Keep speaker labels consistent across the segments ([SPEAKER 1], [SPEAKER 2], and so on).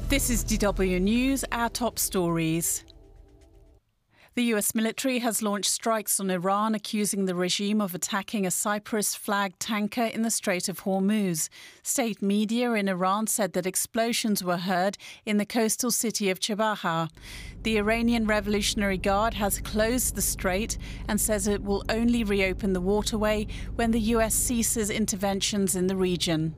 [SPEAKER 1] This is DW News, our top stories. The US military has launched strikes on Iran, accusing the regime of attacking a Cyprus-flagged tanker in the Strait of Hormuz. State media in Iran said that explosions were heard in the coastal city of Chabahar. The Iranian Revolutionary Guard has closed the strait and says it will only reopen the waterway when the US ceases interventions in the region.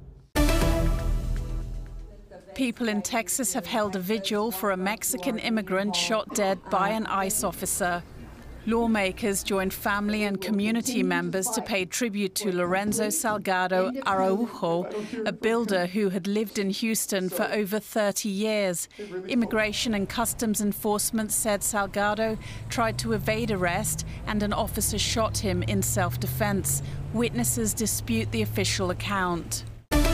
[SPEAKER 1] People in Texas have held a vigil for a Mexican immigrant shot dead by an ICE officer. Lawmakers joined family and community members to pay tribute to Lorenzo Salgado Araujo, a builder who had lived in Houston for over 30 years. Immigration and Customs Enforcement said Salgado tried to evade arrest and an officer shot him in self-defense. Witnesses dispute the official account.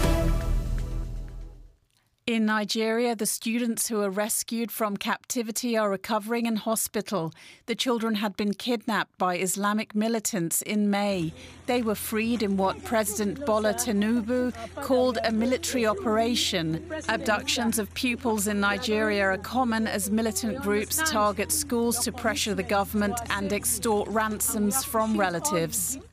[SPEAKER 1] In Nigeria, the students who were rescued from captivity are recovering in hospital. The children had been kidnapped by Islamic militants in May. They were freed in what President Bola Tinubu called a military operation. Abductions of pupils in Nigeria are common as militant groups target schools to pressure the government and extort ransoms from relatives.